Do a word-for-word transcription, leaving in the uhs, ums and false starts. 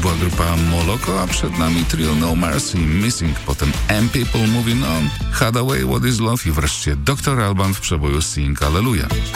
była grupa Moloko, a przed nami trio No Mercy, Missing, potem M People Moving On, Hadaway, What Is Love i wreszcie doktor Alban w przeboju Sing Hallelujah.